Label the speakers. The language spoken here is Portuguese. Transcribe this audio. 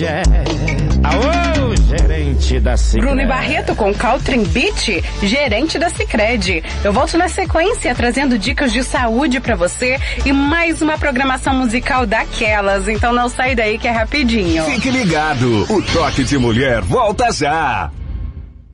Speaker 1: Alô, gerente da Sicredi.
Speaker 2: Bruno e Barreto com Caltrim Beach, gerente da Sicredi. Eu volto na sequência trazendo dicas de saúde pra você e mais uma programação musical daquelas. Então não sai daí que é rapidinho.
Speaker 3: Fique ligado, o Toque de Mulher volta já.